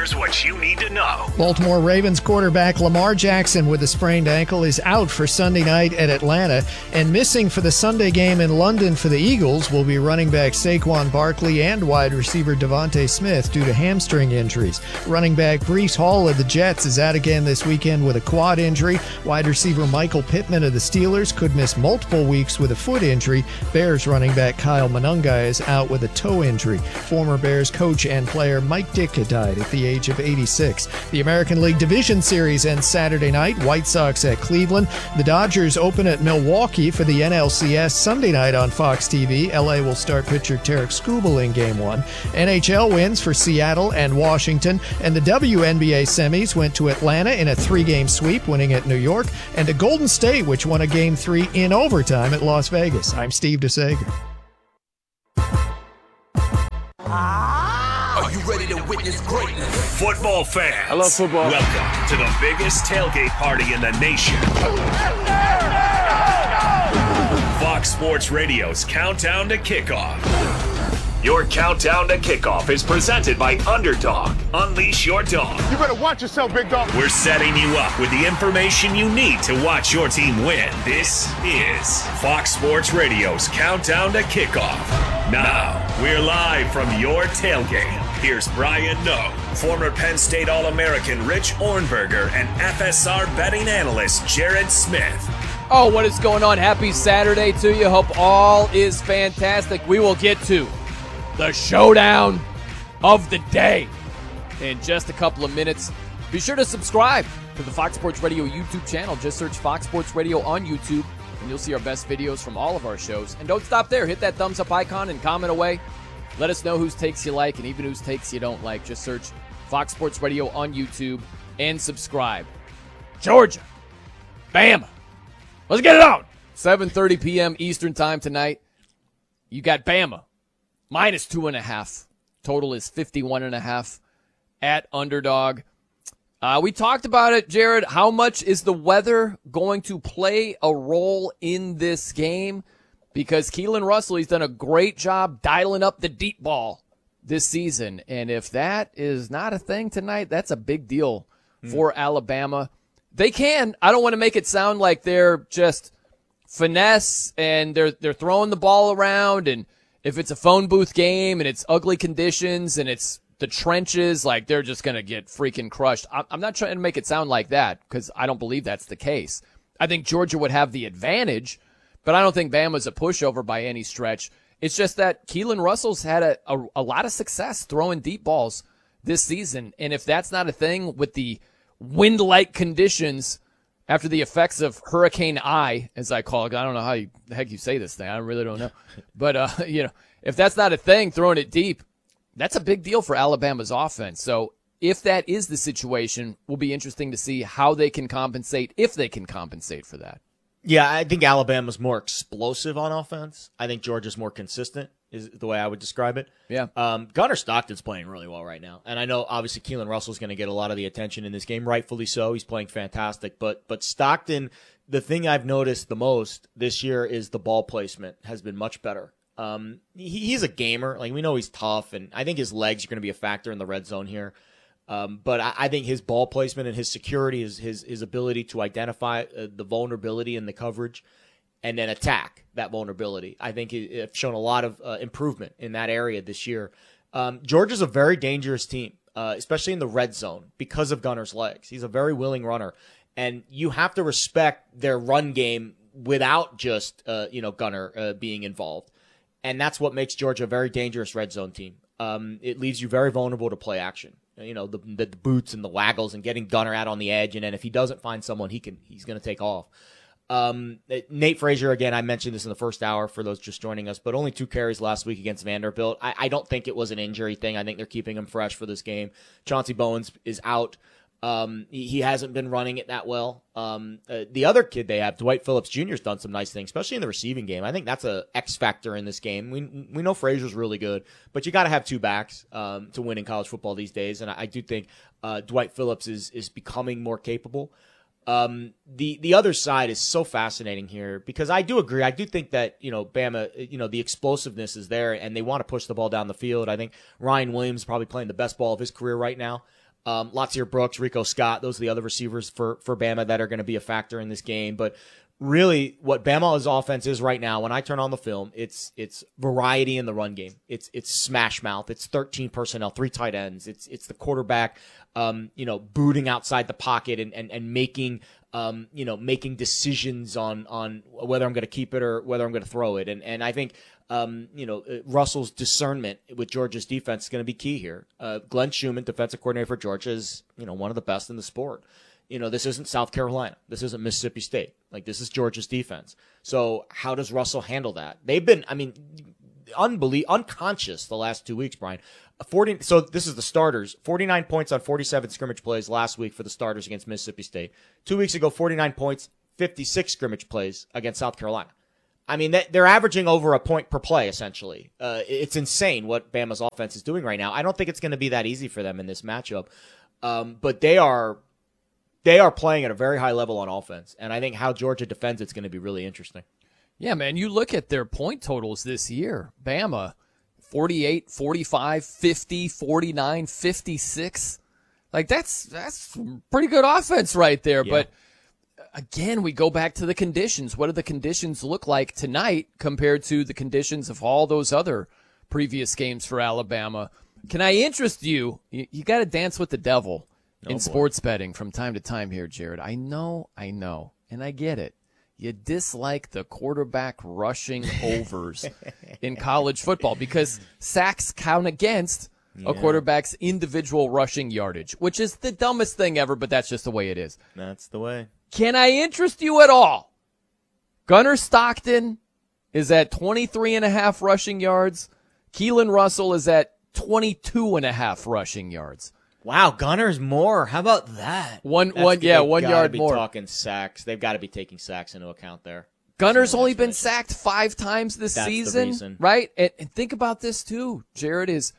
Here's what you need to know. Baltimore Ravens quarterback Lamar Jackson with a sprained ankle is out for Sunday night at Atlanta, and missing for the Sunday game in London for the Eagles will be running back Saquon Barkley and wide receiver Devontae Smith due to hamstring injuries. Running back Breece Hall of the Jets is out again this weekend with a quad injury. Wide receiver Michael Pittman of the Steelers could miss multiple weeks with a foot injury. Bears running back Kyle Monunga is out with a toe injury. Former Bears coach and player Mike Ditka died at the age of 86. The American League Division Series ends Saturday night. White Sox at Cleveland. The Dodgers open at Milwaukee for the NLCS Sunday night on Fox TV. LA will start pitcher Tarek Skubal in Game 1. NHL wins for Seattle and Washington. And the WNBA semis went to Atlanta in a 3-game sweep, winning at New York. And to Golden State, which won a Game 3 in overtime at Las Vegas. I'm Steve DeSager. Are you ready to witness greatness? Football fans. I love football. Welcome to the biggest tailgate party in the nation. Fox Sports Radio's Countdown to Kickoff. Your Countdown to Kickoff is presented by Underdog. Unleash your dog. You better watch yourself, big dog. We're setting you up with the information you need to watch your team win. This is Fox Sports Radio's Countdown to Kickoff. Now, we're live from your tailgate. Here's Brian Noe, former Penn State All-American Rich Ornberger, and FSR betting analyst Jared Smith. Oh, what is going on? Happy Saturday to you. Hope all is fantastic. We will get to the showdown of the day in just a couple of minutes. Be sure to subscribe to the Fox Sports Radio YouTube channel. Just search Fox Sports Radio on YouTube, and you'll see our best videos from all of our shows. And don't stop there. Hit that thumbs up icon and comment away. Let us know whose takes you like and even whose takes you don't like. Just search Fox Sports Radio on YouTube and subscribe. Georgia, Bama. Let's get it on. 7:30 p.m. Eastern time tonight. You got Bama minus 2.5. Total is 51.5 at Underdog. We talked about it, Jared. How much is the weather going to play a role in this game? Because Keelan Russell, he's done a great job dialing up the deep ball this season. And if that is not a thing tonight, that's a big deal for Alabama. They can. I don't want to make it sound like they're just finesse and they're throwing the ball around. And if it's a phone booth game and it's ugly conditions and it's the trenches, like they're just going to get freaking crushed. I'm not trying to make it sound like that because I don't believe that's the case. I think Georgia would have the advantage, but I don't think Bama's a pushover by any stretch. It's just that Keelan Russell's had a lot of success throwing deep balls this season. And if that's not a thing with the wind-like conditions after the effects of Hurricane I, as I call it, I don't know how the heck you say this thing. I really don't know. But, if that's not a thing, throwing it deep, that's a big deal for Alabama's offense. So if that is the situation, will be interesting to see how they can compensate, if they can compensate for that. Yeah, I think Alabama's more explosive on offense. I think Georgia's more consistent is the way I would describe it. Yeah. Gunnar Stockton's playing really well right now. And I know, obviously, Keelan Russell's going to get a lot of the attention in this game, rightfully so. He's playing fantastic. But Stockton, the thing I've noticed the most this year is the ball placement has been much better. He's a gamer. Like, we know he's tough, and I think his legs are going to be a factor in the red zone here. But I think his ball placement and his security, his ability to identify the vulnerability in the coverage and then attack that vulnerability, I think it's shown a lot of improvement in that area this year. Georgia's a very dangerous team, especially in the red zone because of Gunnar's legs. He's a very willing runner, and you have to respect their run game without just Gunnar being involved. And that's what makes Georgia a very dangerous red zone team. It leaves you very vulnerable to play action. The boots and the waggles and getting Gunnar out on the edge. And then if he doesn't find someone, he's going to take off. Nate Frazier, again, I mentioned this in the first hour for those just joining us, but only 2 carries last week against Vanderbilt. I don't think it was an injury thing. I think they're keeping him fresh for this game. Chauncey Bowens is out. He hasn't been running it that well. The other kid they have, Dwight Phillips Jr., has done some nice things, especially in the receiving game. I think that's a X factor in this game. We know Frazier's really good, but you got to have 2 backs to win in college football these days, and I do think Dwight Phillips is becoming more capable. The other side is so fascinating here because I do agree. I do think that, Bama, the explosiveness is there and they want to push the ball down the field. I think Ryan Williams is probably playing the best ball of his career right now. Latsir Brooks, Rico Scott, those are the other receivers for Bama that are going to be a factor in this game. But really, what Bama's offense is right now, when I turn on the film, it's variety in the run game. It's smash mouth. It's 13 personnel, 3 tight ends. It's the quarterback, booting outside the pocket and making making decisions on whether I'm going to keep it or whether I'm going to throw it. And I think Russell's discernment with Georgia's defense is going to be key here. Glenn Schumann, defensive coordinator for Georgia, is one of the best in the sport. This isn't South Carolina. This isn't Mississippi State. This is Georgia's defense. So how does Russell handle that? They've been, unconscious the last 2 weeks, Brian. So this is the starters. 49 points on 47 scrimmage plays last week for the starters against Mississippi State. 2 weeks ago, 49 points, 56 scrimmage plays against South Carolina. They're averaging over a point per play, essentially. It's insane what Bama's offense is doing right now. I don't think it's going to be that easy for them in this matchup. But they are playing at a very high level on offense. And I think how Georgia defends it's going to be really interesting. Yeah, man, you look at their point totals this year. Bama, 48, 45, 50, 49, 56. That's pretty good offense right there. Yeah. But again, we go back to the conditions. What do the conditions look like tonight compared to the conditions of all those other previous games for Alabama? Can I interest you? You got to dance with the devil in sports betting from time to time here, Jared. I know, and I get it. You dislike the quarterback rushing overs in college football because sacks count against a quarterback's individual rushing yardage, which is the dumbest thing ever, but that's just the way it is. That's the way. Can I interest you at all? Gunnar Stockton is at 23.5 rushing yards. Keelan Russell is at 22.5 rushing yards. Wow, Gunner's more. How about that? One yard more. Talking sacks. They've got to be taking sacks into account there. Gunner's only been sacked 5 times this season, right? And think about this too, Jared, is,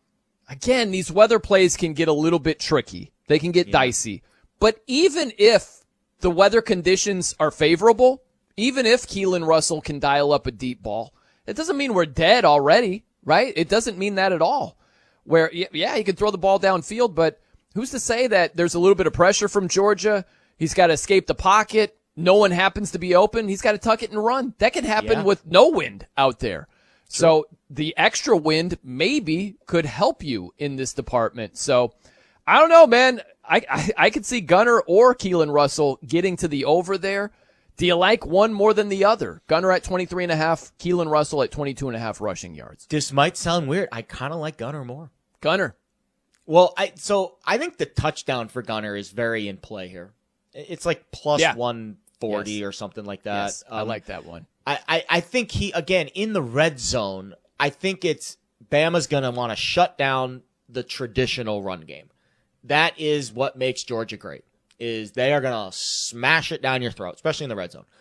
again, these weather plays can get a little bit tricky. They can get dicey. But even if the weather conditions are favorable, even if Keelan Russell can dial up a deep ball, it doesn't mean we're dead already, right? It doesn't mean that at all. Where, he can throw the ball downfield, but who's to say that there's a little bit of pressure from Georgia? He's got to escape the pocket. No one happens to be open. He's got to tuck it and run. That could happen with no wind out there. True. So the extra wind maybe could help you in this department. So I don't know, man. I could see Gunner or Keelan Russell getting to the over there. Do you like one more than the other? Gunner at 23.5, Keelan Russell at 22.5 rushing yards. This might sound weird. I kind of like Gunner more. Gunner. Well, I think the touchdown for Gunner is very in play here. It's like plus 140 or something like that. Yes, I like that one. I think he, again, in the red zone, I think it's Bama's going to want to shut down the traditional run game. That is what makes Georgia great, is they are going to smash it down your throat, especially in the red zone.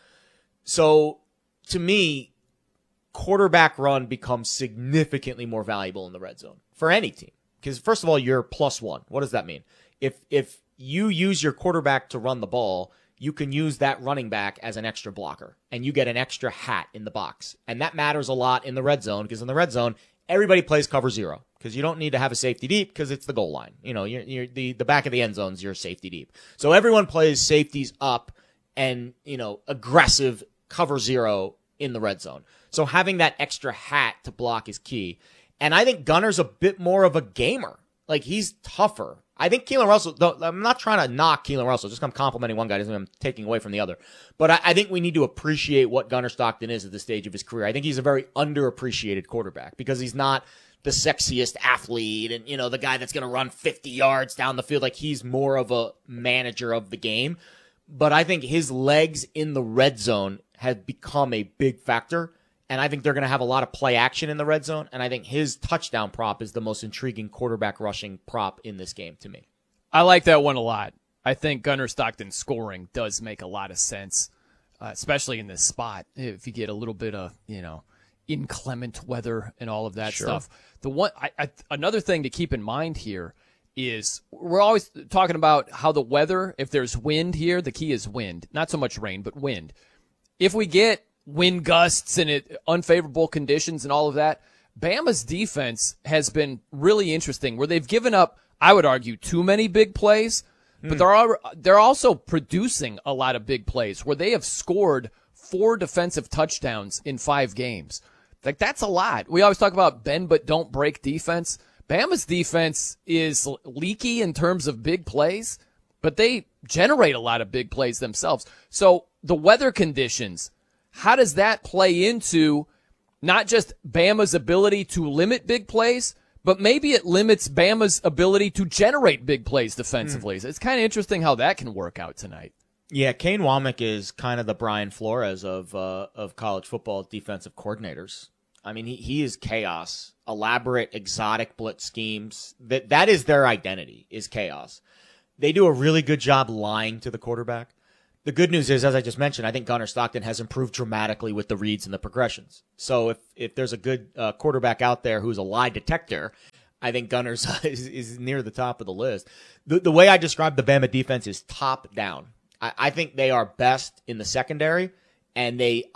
So, to me, quarterback run becomes significantly more valuable in the red zone for any team. Because, first of all, you're plus 1. What does that mean? If you use your quarterback to run the ball, you can use that running back as an extra blocker, and you get an extra hat in the box. And that matters a lot in the red zone, because in the red zone, everybody plays cover 0, because you don't need to have a safety deep because it's the goal line. You're the back of the end zone's your safety deep. So everyone plays safeties up and, aggressive cover 0 in the red zone. So having that extra hat to block is key. And I think Gunner's a bit more of a gamer. He's tougher. I think Keelan Russell, though, I'm not trying to knock Keelan Russell, just I'm complimenting one guy, doesn't mean I'm taking away from the other. But I think we need to appreciate what Gunner Stockton is at this stage of his career. I think he's a very underappreciated quarterback because he's not the sexiest athlete and, the guy that's going to run 50 yards down the field. He's more of a manager of the game. But I think his legs in the red zone have become a big factor. And I think they're going to have a lot of play action in the red zone. And I think his touchdown prop is the most intriguing quarterback rushing prop in this game to me. I like that one a lot. I think Gunner Stockton scoring does make a lot of sense, especially in this spot. If you get a little bit of, inclement weather and all of that stuff. The one, another thing to keep in mind here is we're always talking about how the weather, if there's wind here, the key is wind. Not so much rain, but wind. If we get wind gusts and unfavorable conditions and all of that, Bama's defense has been really interesting where they've given up I would argue, too many big plays, but they're also producing a lot of big plays where they have scored 4 defensive touchdowns in 5 games. Like, that's a lot. We always talk about bend but don't break defense. Bama's defense is leaky in terms of big plays, but they generate a lot of big plays themselves. So the weather conditions, how does that play into not just Bama's ability to limit big plays, but maybe it limits Bama's ability to generate big plays defensively? It's kind of interesting how that can work out tonight. Yeah, Kane Womack is kind of the Brian Flores of college football defensive coordinators. I mean, he is chaos, elaborate, exotic blitz schemes. That is their identity, is chaos. They do a really good job lying to the quarterback. The good news is, as I just mentioned, I think Gunnar Stockton has improved dramatically with the reads and the progressions. So if there's a good quarterback out there who's a lie detector, I think Gunnar's is near the top of the list. The way I describe the Bama defense is top down. I think they are best in the secondary, and they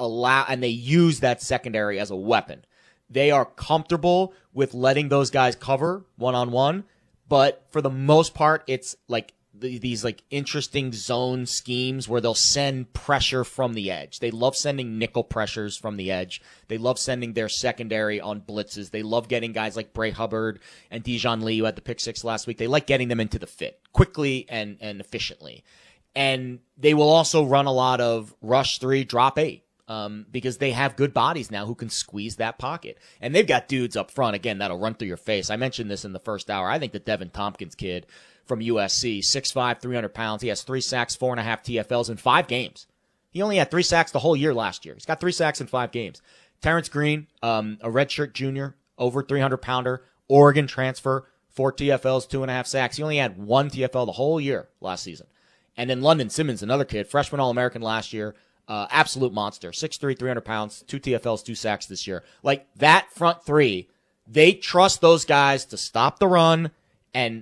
use that secondary as a weapon. They are comfortable with letting those guys cover one-on-one, but for the most part, it's like these like interesting zone schemes where they'll send pressure from the edge. They love sending nickel pressures from the edge. They love sending their secondary on blitzes. They love getting guys like Bray Hubbard and Dijon Lee, who had the pick 6 last week. They like getting them into the fit quickly and efficiently. And they will also run a lot of rush 3, drop 8. Because they have good bodies now who can squeeze that pocket. And they've got dudes up front, again, that'll run through your face. I mentioned this in the first hour. I think the Devin Tompkins kid from USC, 6'5", 300 pounds. He has 3 sacks, 4.5 TFLs in 5 games. He only had 3 sacks the whole year last year. He's got 3 sacks in 5 games. Terrence Green, a redshirt junior, over 300-pounder, Oregon transfer, 4 TFLs, 2.5 sacks. He only had 1 TFL the whole year last season. And then London Simmons, another kid, freshman All-American last year, absolute monster, 6'3", 300 pounds, 2 TFLs, 2 sacks this year. Like, that front 3, they trust those guys to stop the run and,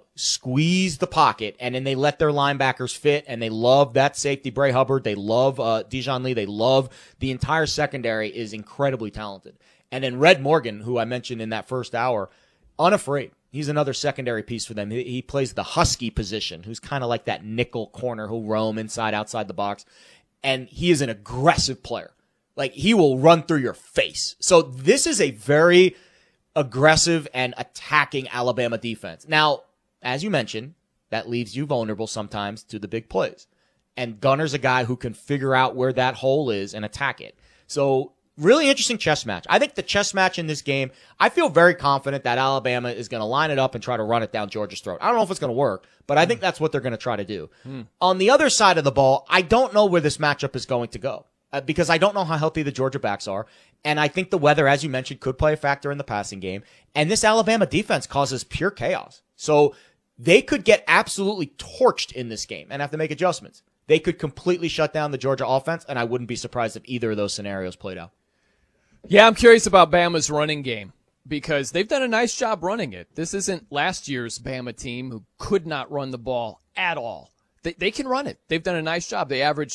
squeeze the pocket, and then they let their linebackers fit, and they love that safety, Bray Hubbard. They love Dijon Lee. They love the entire secondary is incredibly talented. And then Red Morgan, who I mentioned in that first hour, unafraid. He's another secondary piece for them. He plays the Husky position, who's kind of like that nickel corner who'll roam inside, outside the box. And he is an aggressive player. Like, he will run through your face. So this is a very aggressive and attacking Alabama defense. Now, as you mentioned, that leaves you vulnerable sometimes to the big plays. And Gunner's a guy who can figure out where that hole is and attack it. So really interesting chess match. I think the chess match in this game, I feel very confident that Alabama is going to line it up and try to run it down Georgia's throat. I don't know if it's going to work, but I think that's what they're going to try to do. On the other side of the ball, I don't know where this matchup is going to go because I don't know how healthy the Georgia backs are. And I think the weather, as you mentioned, could play a factor in the passing game. And this Alabama defense causes pure chaos. So they could get absolutely torched in this game and have to make adjustments. They could completely shut down the Georgia offense, and I wouldn't be surprised if either of those scenarios played out. Yeah, I'm curious about Bama's running game because they've done a nice job running it. This isn't last year's Bama team who could not run the ball at all. They can run it. They've done a nice job. They average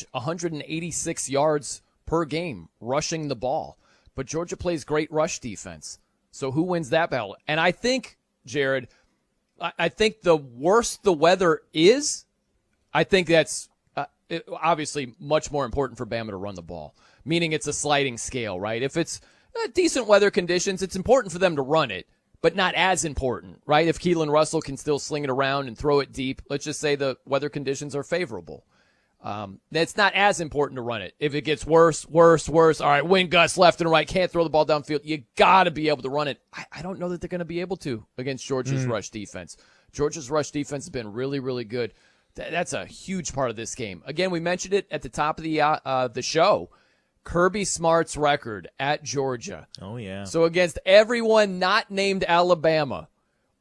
186 yards per game rushing the ball. But Georgia plays great rush defense. So who wins that battle? And I think, Jared, I think the worse the weather is, I think that's obviously much more important for Bama to run the ball. Meaning it's a sliding scale, right? If it's decent weather conditions, it's important for them to run it, but not as important, right? If Keelan Russell can still sling it around and throw it deep, let's just say the weather conditions are favorable. It's not as important to run it. If it gets worse, all right, wind gusts left and right, can't throw the ball downfield, you got to be able to run it. I don't know that they're going to be able to against Georgia's rush defense. Georgia's rush defense has been really, really good. That's a huge part of this game. Again, we mentioned it at the top of the show. Kirby Smart's record at Georgia. Oh, yeah. So against everyone not named Alabama,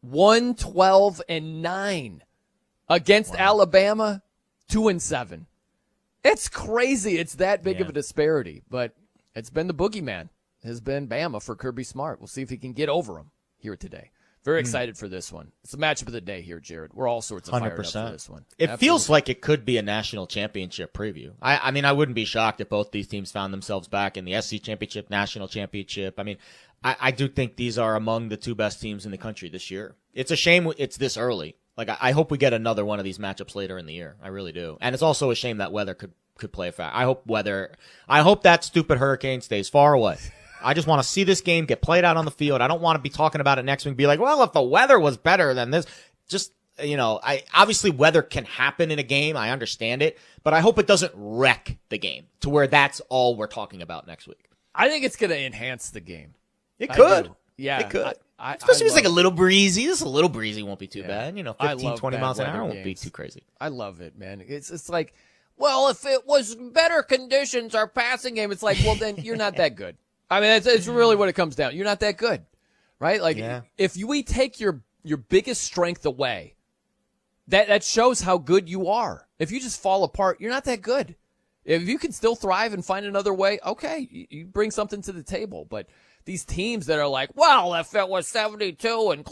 1-12-9. Against Alabama, 2-7. It's crazy. It's that big of a disparity. But it's been the boogeyman. Has been Bama for Kirby Smart. We'll see if he can get over him here today. Very excited for this one. It's the matchup of the day here, Jared. We're all sorts of fired 100%. up for this one. It feels like it could be a national championship preview. I mean, I wouldn't be shocked if both these teams found themselves back in the SC championship, national championship. I mean, I do think these are among the 2 best teams in the country this year. It's a shame it's this early. Like, I hope we get another one of these matchups later in the year. I really do. And it's also a shame that weather could play a factor. I hope that stupid hurricane stays far away. I just want to see this game get played out on the field. I don't want to be talking about it next week and be like, well, if the weather was better than this, just, obviously weather can happen in a game. I understand it, but I hope it doesn't wreck the game to where that's all we're talking about next week. I think it's going to enhance the game. It could. Yeah. It could. Especially if it's like a little breezy. This a little breezy won't be too bad. 15, 20 miles an hour won't be too crazy. I love it, man. It's like, well, if it was better conditions, our passing game, it's like, well, then you're not that good. I mean, it's really what it comes down. You're not that good, right? Like, if we take your biggest strength away, that shows how good you are. If you just fall apart, you're not that good. If you can still thrive and find another way, okay, you bring something to the table. But these teams that are like, well, if it was 72 and